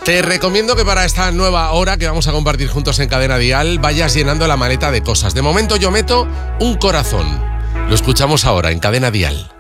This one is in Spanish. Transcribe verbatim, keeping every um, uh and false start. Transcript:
Te recomiendo que para esta nueva hora que vamos a compartir juntos en Cadena Dial vayas llenando la maleta de cosas. De momento yo meto un corazón. Lo escuchamos ahora en Cadena Dial.